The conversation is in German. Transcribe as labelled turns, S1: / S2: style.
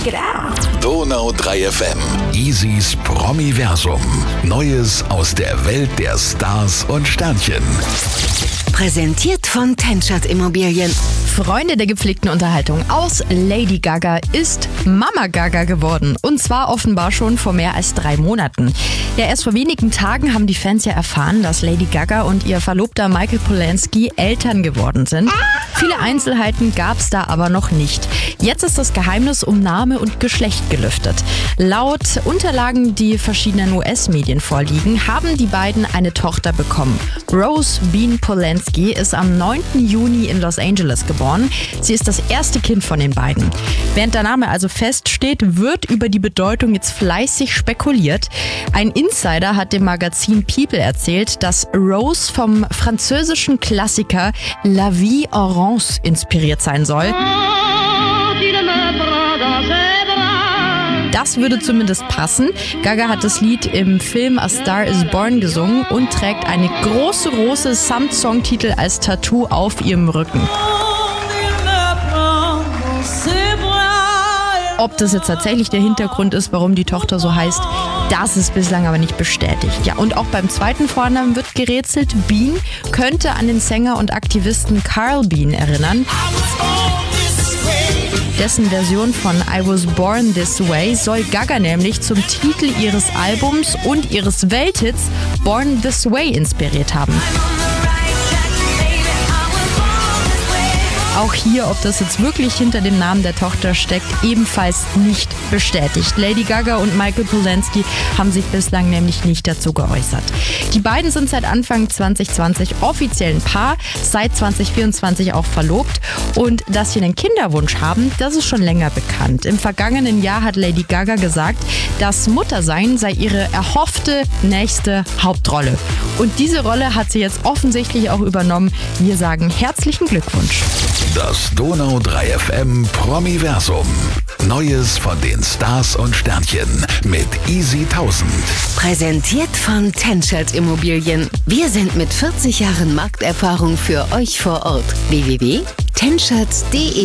S1: Check it out.
S2: Donau 3 FM. Isis Promiversum. Neues aus der Welt der Stars und Sternchen.
S1: Präsentiert von Tenschert Immobilien.
S3: Freunde der gepflegten Unterhaltung, aus Lady Gaga ist Mama Gaga geworden. Und zwar offenbar schon vor mehr als 3 Monaten. Ja, erst vor wenigen Tagen haben die Fans ja erfahren, dass Lady Gaga und ihr Verlobter Michael Polansky Eltern geworden sind. Viele Einzelheiten gab es da aber noch nicht. Jetzt ist das Geheimnis um Name und Geschlecht gelüftet. Laut Unterlagen, die verschiedenen US-Medien vorliegen, haben die beiden eine Tochter bekommen. Rose Bean Polansky ist am 9. Juni in Los Angeles geboren. Sie ist das erste Kind von den beiden. Während der Name also feststeht, wird über die Bedeutung jetzt fleißig spekuliert. Ein Insider hat dem Magazin People erzählt, dass Rose vom französischen Klassiker La Vie en Rose inspiriert sein soll. Das würde zumindest passen. Gaga hat das Lied im Film A Star is Born gesungen und trägt eine große Rose samt Songtitel als Tattoo auf ihrem Rücken. Ob das jetzt tatsächlich der Hintergrund ist, warum die Tochter so heißt, das ist bislang aber nicht bestätigt. Ja, und auch beim zweiten Vornamen wird gerätselt. Bean könnte an den Sänger und Aktivisten Carl Bean erinnern. Dessen Version von I Was Born This Way soll Gaga nämlich zum Titel ihres Albums und ihres Welthits Born This Way inspiriert haben. Auch hier, ob das jetzt wirklich hinter dem Namen der Tochter steckt, ebenfalls nicht bestätigt. Lady Gaga und Michael Polansky haben sich bislang nämlich nicht dazu geäußert. Die beiden sind seit Anfang 2020 offiziell ein Paar, seit 2024 auch verlobt. Und dass sie einen Kinderwunsch haben, das ist schon länger bekannt. Im vergangenen Jahr hat Lady Gaga gesagt, das Muttersein sei ihre erhoffte nächste Hauptrolle. Und diese Rolle hat sie jetzt offensichtlich auch übernommen. Wir sagen herzlichen Glückwunsch.
S2: Das Donau 3 FM Promiversum. Neues von den Stars und Sternchen mit Easy 1000.
S1: Präsentiert von Tenschert Immobilien. Wir sind mit 40 Jahren Markterfahrung für euch vor Ort. www.tenschert.de